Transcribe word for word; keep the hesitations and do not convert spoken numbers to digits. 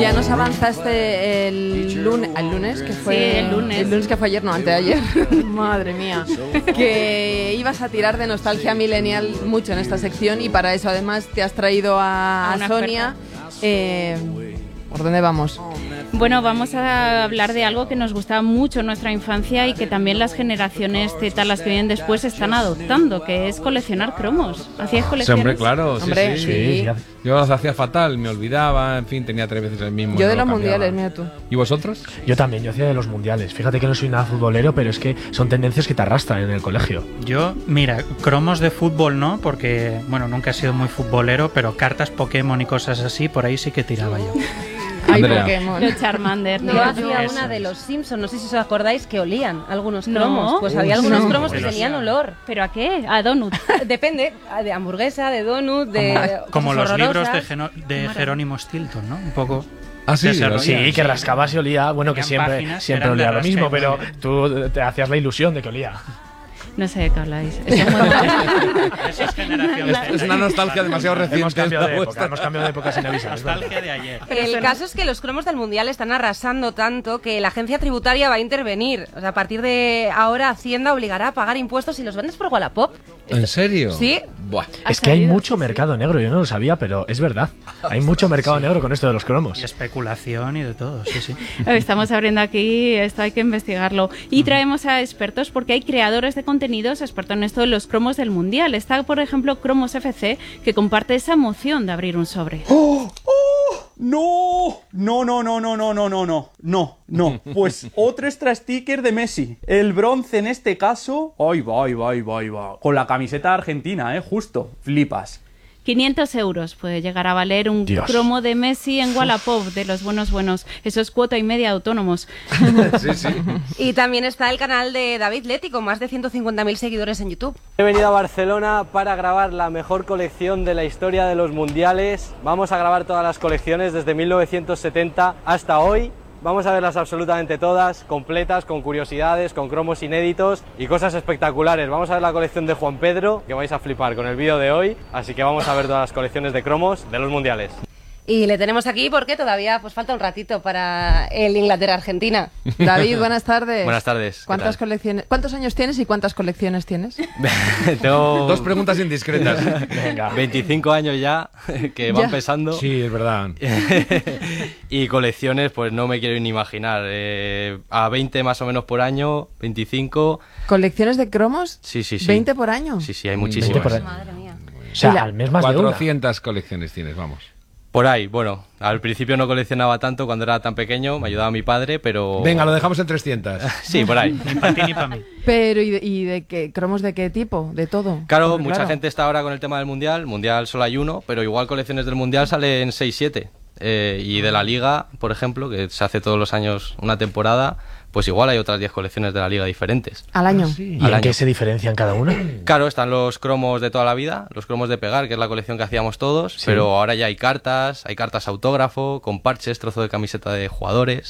Ya nos avanzaste el lunes, el lunes que fue Sí, el lunes. el lunes que fue ayer, no, antes de ayer. Madre mía. Que ibas a tirar de nostalgia millennial mucho en esta sección y para eso además te has traído a, A una Sonia. Eh, ¿Por dónde vamos? Bueno, vamos a hablar de algo que nos gustaba mucho en nuestra infancia y que también las generaciones Z, las que vienen después, están adoptando, que es coleccionar cromos. ¿Hacías Sí, colecciones? hombre, claro, sí, Hombre, sí. sí. Yo los hacía fatal, me olvidaba, en fin, tenía tres veces el mismo. Yo no de lo los cambiaba. mundiales, mira tú. ¿Y vosotros? Yo también, yo hacía de los mundiales. Fíjate que no soy nada futbolero, pero es que son tendencias que te arrastran en el colegio. Yo, mira, cromos de fútbol no, porque, bueno, nunca he sido muy futbolero, pero cartas Pokémon y cosas así, por ahí sí que tiraba yo. Ay, Andrea. Pokémon. Los Charmander. Yo tío. hacía Eso una de es. los Simpsons, no sé si os acordáis, que olían algunos No. cromos. Pues Uy, había algunos no. cromos que Pero tenían sí. olor. ¿Pero a qué? A donut. Depende, de hamburguesa, de donut, de Como cosas los libros de, horrorosas. Geno- de Jerónimo Stilton, ¿no? Un poco. Ah, sí, Desarrolla- los- Sí, que sí. rascabas y olía, bueno, que Tenían siempre, páginas siempre que eran de olía lo mismo, rasca y pero huele. tú te hacías la ilusión de que olía. No sé de qué habláis. Eso es muy bueno. Eso es generación Es, Z. es una nostalgia demasiado reciente. Hemos cambiado de la época, vuestra. hemos cambiado de época sin avisar. es verdad. Nostalgia de ayer. El caso es que los cromos del Mundial están arrasando tanto que la agencia tributaria va a intervenir. O sea, a partir de ahora Hacienda obligará a pagar impuestos si los vendes por Wallapop. ¿En serio? Sí. Buah. Es que hay mucho mercado negro, yo no lo sabía, pero es verdad. Hay mucho mercado negro con esto de los cromos. Y especulación y de todo, sí, sí. Estamos abriendo aquí, esto hay que investigarlo. Y traemos a expertos porque hay creadores de contenidos expertos en esto de los cromos del Mundial. Está, por ejemplo, Cromos F C, que comparte esa emoción de abrir un sobre. ¡Oh! ¡Oh! ¡No! No, no, no, no, no, no, no, no. No, no. Pues otro extra sticker de Messi. El bronce en este caso. Ay, va, ay, va, ay, va, ay, va. Con la camiseta argentina, eh, justo. Flipas. quinientos euros puede llegar a valer un Dios. cromo de Messi en Wallapop, de los buenos buenos. Eso es cuota y media de autónomos. Sí, sí. Y también está el canal de David Leti con más de ciento cincuenta mil seguidores en YouTube. He venido a Barcelona para grabar la mejor colección de la historia de los mundiales. Vamos a grabar todas las colecciones desde mil novecientos setenta hasta hoy. Vamos a verlas absolutamente todas, completas, con curiosidades, con cromos inéditos y cosas espectaculares. Vamos a ver la colección de Juan Pedro, que vais a flipar con el vídeo de hoy. Así que vamos a ver todas las colecciones de cromos de los mundiales. Y le tenemos aquí porque todavía pues falta un ratito para el Inglaterra-Argentina. David, buenas tardes. Buenas tardes, ¿qué ¿Cuántas tal? colecciones? ¿Cuántos años tienes y cuántas colecciones tienes? Tengo Dos preguntas indiscretas. Venga. veinticinco años ya, que van Ya. pesando. Sí, es verdad. Y colecciones, pues no me quiero ni imaginar. Eh, a veinte más o menos por año, veinticinco. ¿Colecciones de cromos? Sí, sí, sí. ¿veinte por año? Sí, sí, hay veinte muchísimas. por año. Madre mía. O sea, Y la- al mes más de una. cuatrocientas colecciones tienes, vamos. Por ahí, bueno, al principio no coleccionaba tanto cuando era tan pequeño, me ayudaba mi padre, pero... Venga, lo dejamos en trescientas. Sí, por ahí. Ni para ti ni para mí. Pero, ¿y de, y de qué? ¿Cromos de qué tipo? ¿De todo? Claro, Porque, mucha claro, gente está ahora con el tema del Mundial, Mundial solo hay uno, pero igual colecciones del Mundial salen seis siete. Eh, y de la Liga, por ejemplo, que se hace todos los años una temporada, pues igual hay otras diez colecciones de la Liga diferentes. Al año. ¿Y al en año. qué se diferencian cada una? Claro, están los cromos de toda la vida, los cromos de pegar, que es la colección que hacíamos todos, Sí. pero ahora ya hay cartas, hay cartas autógrafo, con parches, trozo de camiseta de jugadores.